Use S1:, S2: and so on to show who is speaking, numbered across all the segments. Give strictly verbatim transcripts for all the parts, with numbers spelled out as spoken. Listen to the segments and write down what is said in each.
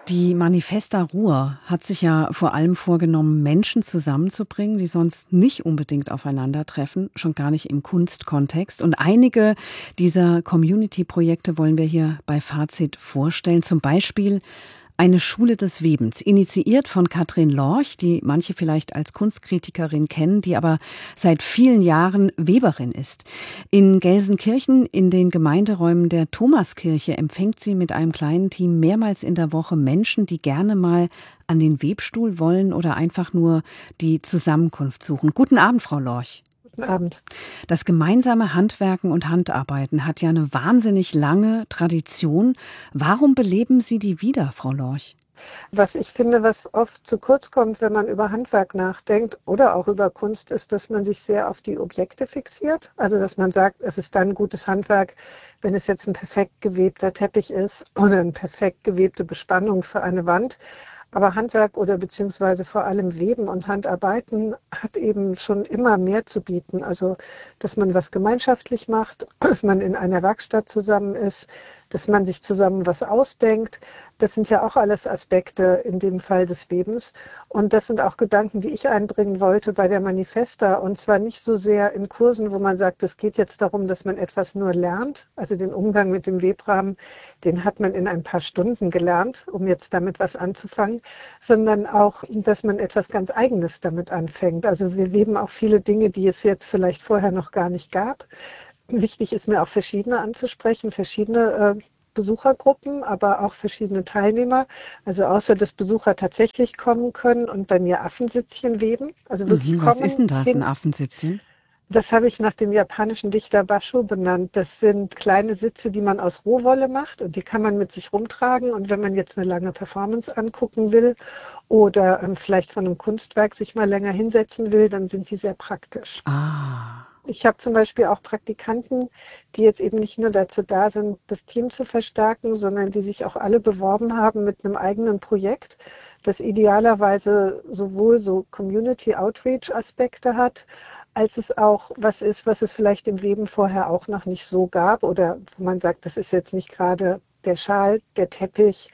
S1: Die Manifesta Ruhr hat sich ja vor allem vorgenommen, Menschen zusammenzubringen, die sonst nicht unbedingt aufeinandertreffen, schon gar nicht im Kunstkontext. Und einige dieser Community-Projekte wollen wir hier bei Fazit vorstellen. Zum Beispiel eine Schule des Webens, initiiert von Katrin Lorch, die manche vielleicht als Kunstkritikerin kennen, die aber seit vielen Jahren Weberin ist. In Gelsenkirchen in den Gemeinderäumen der Thomaskirche empfängt sie mit einem kleinen Team mehrmals in der Woche Menschen, die gerne mal an den Webstuhl wollen oder einfach nur die Zusammenkunft suchen. Guten Abend, Frau Lorch.
S2: Guten Abend.
S1: Das gemeinsame Handwerken und Handarbeiten hat ja eine wahnsinnig lange Tradition. Warum beleben Sie die wieder, Frau Lorch?
S2: Was ich finde, was oft zu kurz kommt, wenn man über Handwerk nachdenkt oder auch über Kunst, ist, dass man sich sehr auf die Objekte fixiert. Also, dass man sagt, es ist dann gutes Handwerk, wenn es jetzt ein perfekt gewebter Teppich ist oder eine perfekt gewebte Bespannung für eine Wand. Aber Handwerk oder beziehungsweise vor allem Weben und Handarbeiten hat eben schon immer mehr zu bieten. Also, dass man was gemeinschaftlich macht, dass man in einer Werkstatt zusammen ist, dass man sich zusammen was ausdenkt. Das sind ja auch alles Aspekte in dem Fall des Webens. Und das sind auch Gedanken, die ich einbringen wollte bei der Manifesta. Und zwar nicht so sehr in Kursen, wo man sagt, es geht jetzt darum, dass man etwas nur lernt. Also den Umgang mit dem Webrahmen, den hat man in ein paar Stunden gelernt, um jetzt damit was anzufangen, sondern auch, dass man etwas ganz Eigenes damit anfängt. Also wir weben auch viele Dinge, die es jetzt vielleicht vorher noch gar nicht gab. Wichtig ist mir auch verschiedene anzusprechen, verschiedene äh, Besuchergruppen, aber auch verschiedene Teilnehmer. Also außer dass Besucher tatsächlich kommen können und bei mir Affensitzchen weben. Also wirklich
S1: Mhm,
S2: kommen.
S1: was ist denn das, ein Affensitzchen?
S2: Das habe ich nach dem japanischen Dichter Basho benannt. Das sind kleine Sitze, die man aus Rohwolle macht und die kann man mit sich rumtragen. Und wenn man jetzt eine lange Performance angucken will oder ähm, vielleicht von einem Kunstwerk sich mal länger hinsetzen will, dann sind die sehr praktisch.
S1: Ah.
S2: Ich habe zum Beispiel auch Praktikanten, die jetzt eben nicht nur dazu da sind, das Team zu verstärken, sondern die sich auch alle beworben haben mit einem eigenen Projekt, das idealerweise sowohl so Community-Outreach-Aspekte hat, als es auch was ist, was es vielleicht im Weben vorher auch noch nicht so gab oder wo man sagt, das ist jetzt nicht gerade der Schal, der Teppich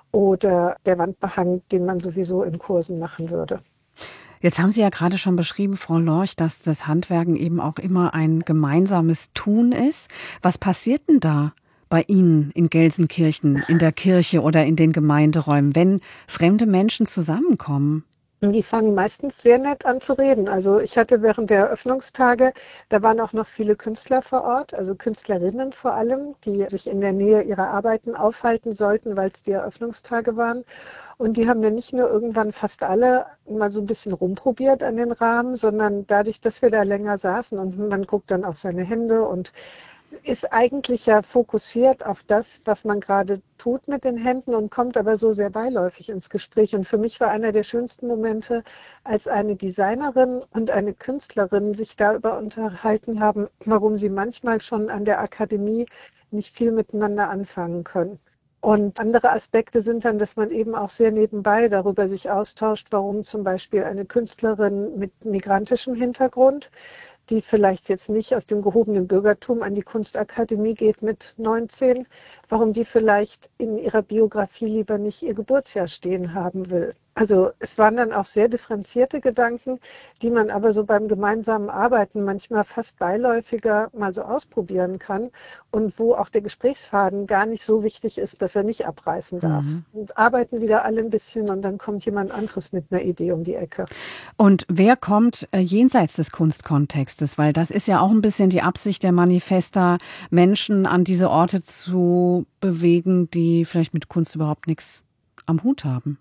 S2: oder der Wandbehang, den man sowieso in Kursen machen würde.
S1: Jetzt haben Sie ja gerade schon beschrieben, Frau Lorch, dass das Handwerken eben auch immer ein gemeinsames Tun ist. Was passiert denn da bei Ihnen in Gelsenkirchen, in der Kirche oder in den Gemeinderäumen, wenn fremde Menschen zusammenkommen?
S2: Die fangen meistens sehr nett an zu reden. Also ich hatte während der Eröffnungstage, da waren auch noch viele Künstler vor Ort, also Künstlerinnen vor allem, die sich in der Nähe ihrer Arbeiten aufhalten sollten, weil es die Eröffnungstage waren. Und die haben dann nicht nur irgendwann fast alle mal so ein bisschen rumprobiert an den Rahmen, sondern dadurch, dass wir da länger saßen und man guckt dann auf seine Hände und ist eigentlich ja fokussiert auf das, was man gerade tut mit den Händen und kommt aber so sehr beiläufig ins Gespräch. Und für mich war einer der schönsten Momente, als eine Designerin und eine Künstlerin sich darüber unterhalten haben, warum sie manchmal schon an der Akademie nicht viel miteinander anfangen können. Und andere Aspekte sind dann, dass man eben auch sehr nebenbei darüber sich austauscht, warum zum Beispiel eine Künstlerin mit migrantischem Hintergrund, die vielleicht jetzt nicht aus dem gehobenen Bürgertum an die Kunstakademie geht mit neunzehn, warum die vielleicht in ihrer Biografie lieber nicht ihr Geburtsjahr stehen haben will. Also es waren dann auch sehr differenzierte Gedanken, die man aber so beim gemeinsamen Arbeiten manchmal fast beiläufiger mal so ausprobieren kann und wo auch der Gesprächsfaden gar nicht so wichtig ist, dass er nicht abreißen darf.
S1: Mhm.
S2: Und arbeiten wieder alle ein bisschen und dann kommt jemand anderes mit einer Idee um die Ecke.
S1: Und wer kommt äh, jenseits des Kunstkontextes? Weil das ist ja auch ein bisschen die Absicht der Manifesta, Menschen an diese Orte zu bewegen, die vielleicht mit Kunst überhaupt nichts am Hut haben.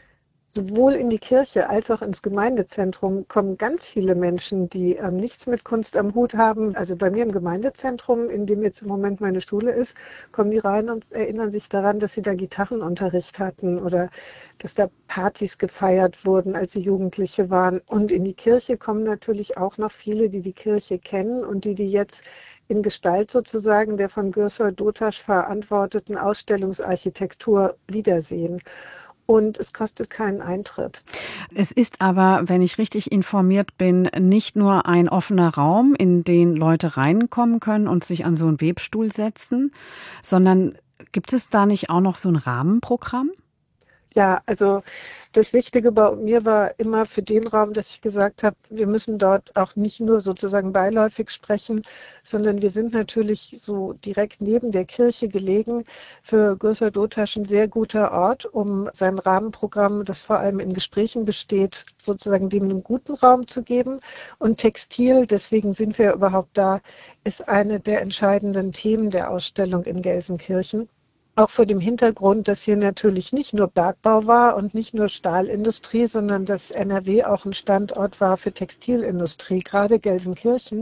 S2: Sowohl in die Kirche als auch ins Gemeindezentrum kommen ganz viele Menschen, die ähm, nichts mit Kunst am Hut haben. Also bei mir im Gemeindezentrum, in dem jetzt im Moment meine Schule ist, kommen die rein und erinnern sich daran, dass sie da Gitarrenunterricht hatten oder dass da Partys gefeiert wurden, als sie Jugendliche waren. Und in die Kirche kommen natürlich auch noch viele, die die Kirche kennen und die die jetzt in Gestalt sozusagen der von Gürsor Dotasch verantworteten Ausstellungsarchitektur wiedersehen. Und es kostet keinen Eintritt.
S1: Es ist aber, wenn ich richtig informiert bin, nicht nur ein offener Raum, in den Leute reinkommen können und sich an so einen Webstuhl setzen, sondern gibt es da nicht auch noch so ein Rahmenprogramm?
S2: Ja, also das Wichtige bei mir war immer für den Raum, dass ich gesagt habe, wir müssen dort auch nicht nur sozusagen beiläufig sprechen, sondern wir sind natürlich so direkt neben der Kirche gelegen. Für Gürsel Dotasch ein sehr guter Ort, um sein Rahmenprogramm, das vor allem in Gesprächen besteht, sozusagen dem einen guten Raum zu geben. Und Textil, deswegen sind wir überhaupt da, ist eine der entscheidenden Themen der Ausstellung in Gelsenkirchen. Auch vor dem Hintergrund, dass hier natürlich nicht nur Bergbau war und nicht nur Stahlindustrie, sondern dass N R W auch ein Standort war für Textilindustrie, gerade Gelsenkirchen.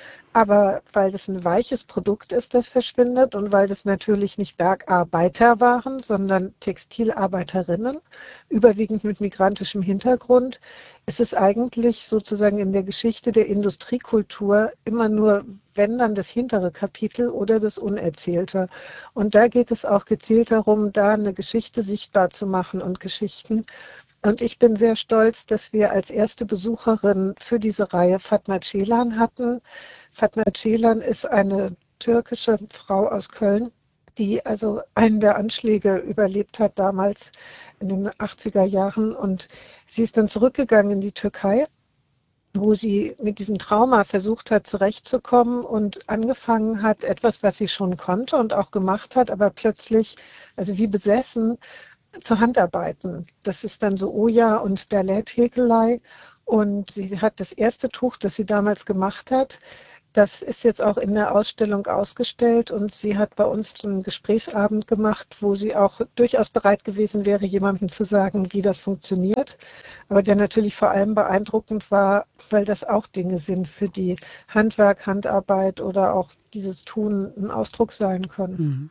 S2: Aber weil das ein weiches Produkt ist, das verschwindet und weil das natürlich nicht Bergarbeiter waren, sondern Textilarbeiterinnen, überwiegend mit migrantischem Hintergrund, ist es eigentlich sozusagen in der Geschichte der Industriekultur immer nur, wenn dann das hintere Kapitel oder das Unerzählte. Und da geht es auch gezielt darum, da eine Geschichte sichtbar zu machen und Geschichten. Und ich bin sehr stolz, dass wir als erste Besucherin für diese Reihe Fatma Ceylan hatten. Fatma Ceylan ist eine türkische Frau aus Köln, die also einen der Anschläge überlebt hat damals in den achtziger Jahren. Und sie ist dann zurückgegangen in die Türkei, wo sie mit diesem Trauma versucht hat, zurechtzukommen und angefangen hat, etwas, was sie schon konnte und auch gemacht hat, aber plötzlich, also wie besessen, zu Handarbeiten. Das ist dann so Oja und Dalet-Häkelei. Und sie hat das erste Tuch, das sie damals gemacht hat, das ist jetzt auch in der Ausstellung ausgestellt und sie hat bei uns einen Gesprächsabend gemacht, wo sie auch durchaus bereit gewesen wäre, jemandem zu sagen, wie das funktioniert. Aber der natürlich vor allem beeindruckend war, weil das auch Dinge sind, für die Handwerk, Handarbeit oder auch dieses Tun ein Ausdruck sein können.
S1: Mhm.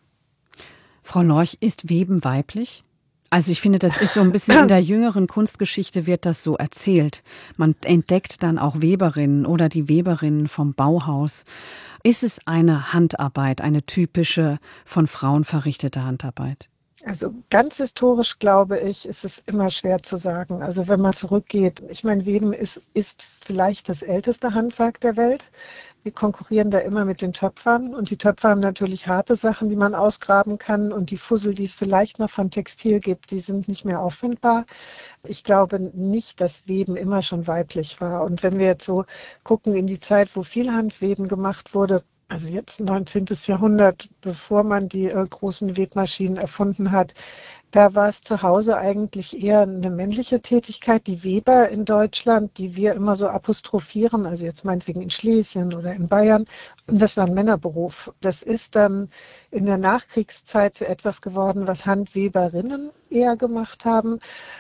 S1: Frau Lorch, ist Weben weiblich? Also ich finde, das ist so ein bisschen in der jüngeren Kunstgeschichte wird das so erzählt. Man entdeckt dann auch Weberinnen oder die Weberinnen vom Bauhaus. Ist es eine Handarbeit, eine typische von Frauen verrichtete Handarbeit?
S2: Also ganz historisch, glaube ich, ist es immer schwer zu sagen. Also wenn man zurückgeht, ich meine, Weben ist, ist vielleicht das älteste Handwerk der Welt. Wir konkurrieren da immer mit den Töpfern und die Töpfer haben natürlich harte Sachen, die man ausgraben kann und die Fussel, die es vielleicht noch von Textil gibt, die sind nicht mehr auffindbar. Ich glaube nicht, dass Weben immer schon weiblich war. Und wenn wir jetzt so gucken in die Zeit, wo viel Handweben gemacht wurde, also jetzt neunzehnten. Jahrhundert, bevor man die äh, großen Webmaschinen erfunden hat, da war es zu Hause eigentlich eher eine männliche Tätigkeit. Die Weber in Deutschland, die wir immer so apostrophieren, also jetzt meinetwegen in Schlesien oder in Bayern, das war ein Männerberuf. Das ist dann in der Nachkriegszeit zu etwas geworden, was Handweberinnen eher gemacht haben.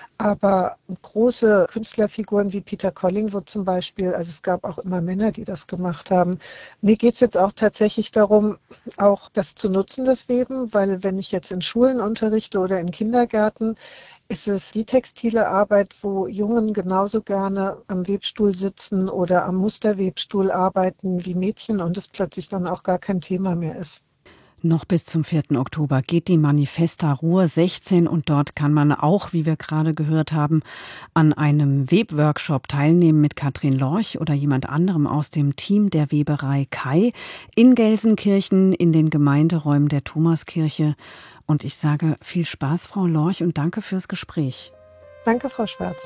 S2: Aber große Künstlerfiguren wie Peter Collingwood zum Beispiel, also es gab auch immer Männer, die das gemacht haben. Mir geht es jetzt auch tatsächlich darum, auch das zu nutzen, das Weben, weil wenn ich jetzt in Schulen unterrichte oder in Kindergärten, ist es die textile Arbeit, wo Jungen genauso gerne am Webstuhl sitzen oder am Musterwebstuhl arbeiten wie Mädchen und es plötzlich dann auch gar kein Thema mehr ist.
S1: Noch bis zum vierten Oktober geht die Manifesta Ruhr sechzehn und dort kann man auch, wie wir gerade gehört haben, an einem Webworkshop teilnehmen mit Katrin Lorch oder jemand anderem aus dem Team der Weberei Kai in Gelsenkirchen in den Gemeinderäumen der Thomaskirche. Und ich sage viel Spaß, Frau Lorch, und danke fürs Gespräch.
S2: Danke, Frau Schwarz.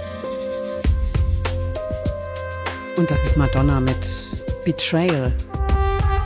S1: Und das ist Madonna mit Betrayal.